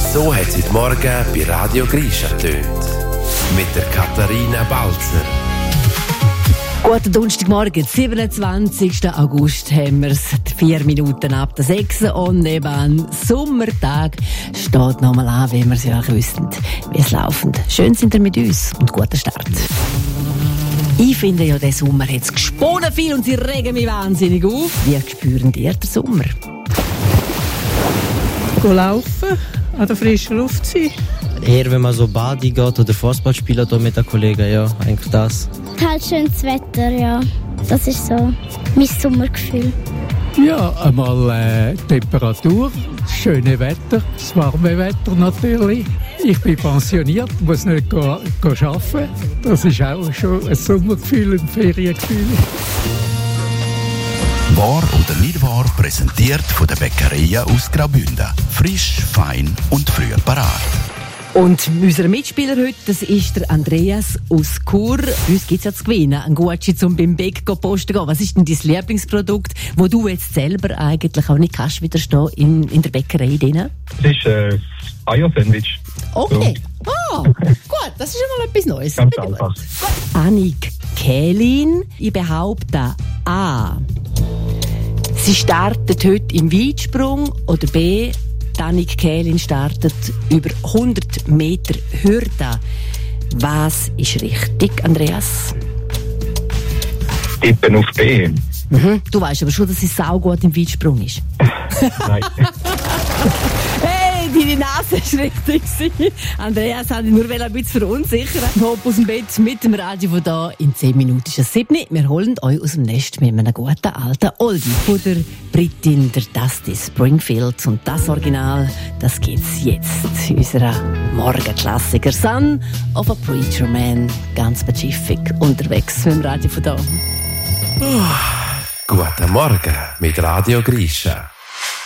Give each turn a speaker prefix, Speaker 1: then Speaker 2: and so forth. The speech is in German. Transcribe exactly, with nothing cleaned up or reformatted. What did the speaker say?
Speaker 1: So hat es heute Morgen bei Radio Grisha getönt. Mit der Katharina Balzer.
Speaker 2: Guten Donnerstagmorgen, siebenundzwanzigsten August haben wir es, vier Minuten ab der sechs und neben Sommertag steht nochmal an, wie wir es ja auch wissen, wie es läuft. Schön sind ihr mit uns und guter Start. Ich finde ja, der Sommer hat es gesponnen viel und sie regen mich wahnsinnig auf. Wie spüren ihr den Sommer?
Speaker 3: Go laufen, an der frischen Luft sein.
Speaker 4: Eher wenn man so baden geht oder Fußball spielt mit den Kollegen, ja, eigentlich das.
Speaker 5: Halt schönes Wetter, ja. Das ist so mein Sommergefühl.
Speaker 6: Ja, einmal äh, Temperatur, das schöne Wetter, das warme Wetter natürlich. Ich bin pensioniert, muss nicht go, go arbeiten. Das ist auch schon ein Sommergefühl, ein Feriengefühl.
Speaker 7: Wahr oder nicht wahr, präsentiert von der Bäckerei aus Graubünden. Frisch, fein und früh parat.
Speaker 2: Und unser Mitspieler heute, das ist der Andreas aus Chur. Uns gibt es ja zu gewinnen, ein Gucci zum beim Bäck posten gehen. Was ist denn dein Lieblingsprodukt, wo du jetzt selber eigentlich auch nicht kannst widerstehen in, in der Bäckerei drin?
Speaker 8: Das ist äh, Eier-Sandwich.
Speaker 2: Okay. Ah, gut, das ist schon mal etwas Neues.
Speaker 8: Ganz einfach.
Speaker 2: Annik Kählin, ich behaupte A. Sie startet heute im Weitsprung oder B. Annik Kählin startet über hundert Meter Hürde. Was ist richtig, Andreas?
Speaker 8: Tippen auf B.
Speaker 2: Mhm. Du weißt aber schon, dass sie saugut im Weitsprung ist.
Speaker 8: Nein.
Speaker 2: Hey, deine Nase war richtig. Andreas hat dich nur ein bisschen verunsichern. Hopp aus dem Bett mit dem Radio von da. In zehn Minuten ist es sieben. Wir holen euch aus dem Nest mit einem guten alten Oldie. Von der Britin, der Dusty Springfield. Und das Original, das gibt's jetzt. Unserer Morgenklassiker Son of a Preacher Man. Ganz Pazifik unterwegs mit dem Radio von da.
Speaker 1: Guten Morgen mit Radio Grisha.